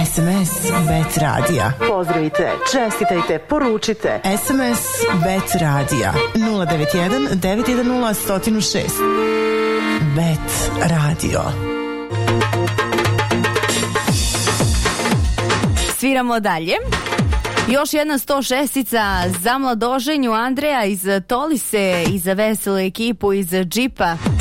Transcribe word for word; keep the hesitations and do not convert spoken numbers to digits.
S M S Bet Radija. Pozdravite, čestitajte, poručite. S M S Bet Radija nula devet jedan devet jedan nula jedan zero šest. Bet Radio. Sviramo dalje. Još jedna sto šestica za mladoženju Andreja iz Tolise i za veselu ekipu iz Džipa.